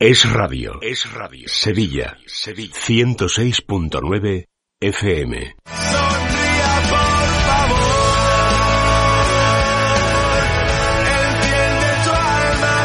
Es radio. Sevilla. 106.9 FM. Sonría, por favor. Enciende tu alma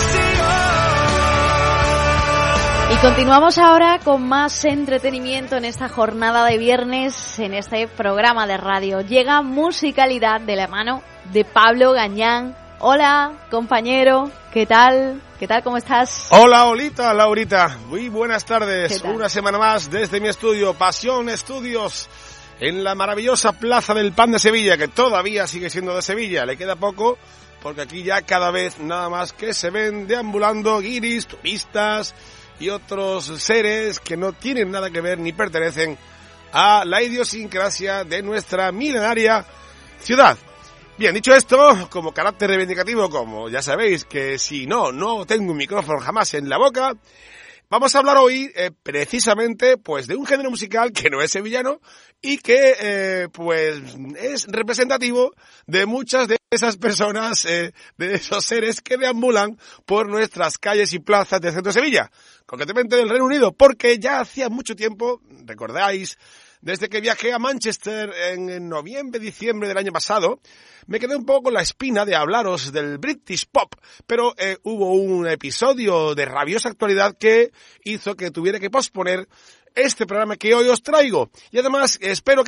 pasión. Y continuamos ahora con más entretenimiento en esta jornada de viernes, en este programa de radio. Llega Musicalidad de la mano de Pablo Gañán. Hola, compañero, ¿qué tal? ¿Qué tal? ¿Cómo estás? Hola, Olita, Laurita. Muy buenas tardes. Una semana más desde mi estudio, Pasión Estudios, en la maravillosa Plaza del Pan de Sevilla, que todavía sigue siendo de Sevilla. Le queda poco, porque aquí ya cada vez nada más que se ven deambulando guiris, turistas y otros seres que no tienen nada que ver ni pertenecen a la idiosincrasia de nuestra milenaria ciudad. Bien, dicho esto, como carácter reivindicativo, como ya sabéis que si no tengo un micrófono jamás en la boca, vamos a hablar hoy precisamente pues de un género musical que no es sevillano y que pues es representativo de muchas de esas personas, de esos seres que deambulan por nuestras calles y plazas del centro de Sevilla, concretamente del Reino Unido, porque ya hacía mucho tiempo, recordáis, desde que viajé a Manchester en noviembre, diciembre del año pasado, me quedé un poco con la espina de hablaros del British Pop, pero hubo un episodio de rabiosa actualidad que hizo que tuviera que posponer este programa que hoy os traigo. Y además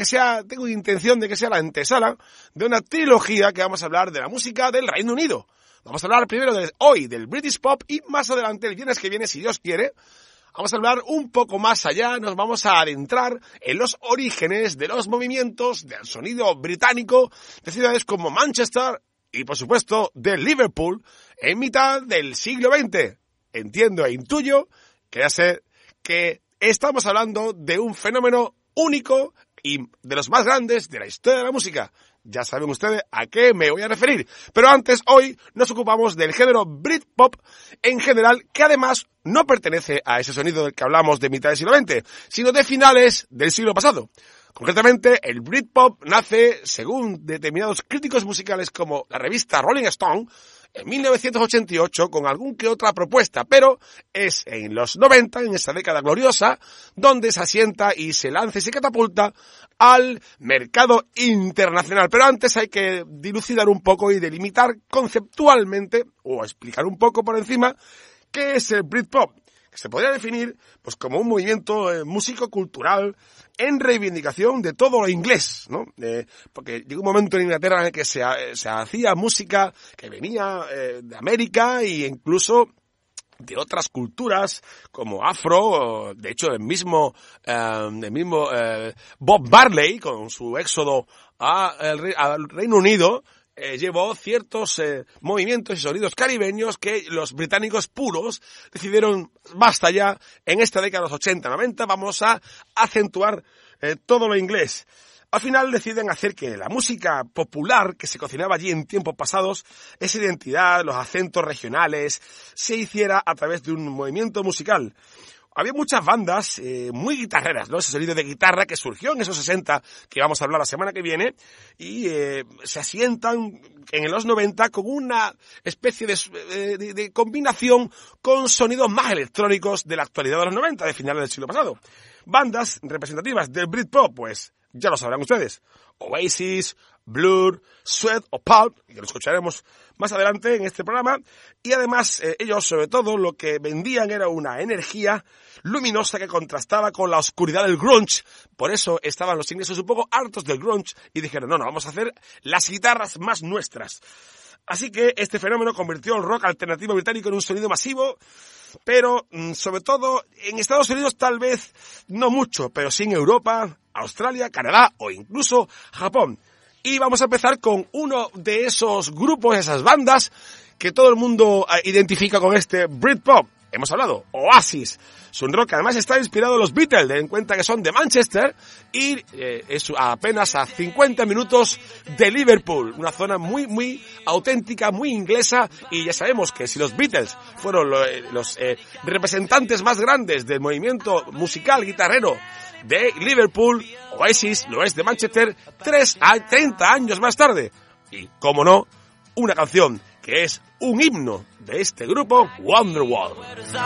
tengo intención de que sea la antesala de una trilogía que vamos a hablar de la música del Reino Unido. Vamos a hablar primero hoy del British Pop y más adelante, el viernes que viene, si Dios quiere, vamos a hablar un poco más allá, nos vamos a adentrar en los orígenes de los movimientos del sonido británico de ciudades como Manchester y, por supuesto, de Liverpool en mitad del siglo XX. Entiendo e intuyo que ya sé que estamos hablando de un fenómeno único y de los más grandes de la historia de la música. Ya saben ustedes a qué me voy a referir. Pero antes, hoy nos ocupamos del género Britpop en general, que además no pertenece a ese sonido del que hablamos de mitad del siglo XX, sino de finales del siglo pasado. Concretamente, el Britpop nace, según determinados críticos musicales como la revista Rolling Stone, en 1988 con algún que otra propuesta, pero es en los 90, en esa década gloriosa, donde se asienta y se lanza y se catapulta al mercado internacional. Pero antes hay que dilucidar un poco y delimitar conceptualmente, o explicar un poco por encima, qué es el Britpop, que se podría definir pues como un movimiento músico-cultural en reivindicación de todo lo inglés, ¿no? Porque llegó un momento en Inglaterra en el que se hacía música que venía de América e incluso de otras culturas como afro. De hecho, el mismo Bob Marley, con su éxodo al Reino Unido, llevó ciertos movimientos y sonidos caribeños que los británicos puros decidieron, basta ya, en esta década de los 80-90, vamos a acentuar todo lo inglés. Al final deciden hacer que la música popular que se cocinaba allí en tiempos pasados, esa identidad, los acentos regionales, se hiciera a través de un movimiento musical. Había muchas bandas muy guitarreras, ¿no? Ese sonido de guitarra que surgió en esos 60, que vamos a hablar la semana que viene, y se asientan en los 90 con una especie de combinación con sonidos más electrónicos de la actualidad de los 90, de finales del siglo pasado. Bandas representativas del Britpop, pues ya lo sabrán ustedes: Oasis, Blur, Sweat o Pulp, que lo escucharemos más adelante en este programa. Y además ellos, sobre todo, lo que vendían era una energía luminosa que contrastaba con la oscuridad del grunge. Por eso estaban los ingleses un poco hartos del grunge y dijeron, no, vamos a hacer las guitarras más nuestras. Así que este fenómeno convirtió el rock alternativo británico en un sonido masivo, pero sobre todo en Estados Unidos tal vez no mucho, pero sí en Europa, Australia, Canadá o incluso Japón. Y vamos a empezar con uno de esos grupos, esas bandas que todo el mundo identifica con este Britpop. Hemos hablado, Oasis. Es un rock que además está inspirado en los Beatles, ten en cuenta que son de Manchester y es apenas a 50 minutos de Liverpool, una zona muy, muy auténtica, muy inglesa, y ya sabemos que si los Beatles fueron los representantes más grandes del movimiento musical guitarrero de Liverpool, Oasis lo es de Manchester 30 años más tarde. Y, como no, una canción que es un himno de este grupo, Wonderwall.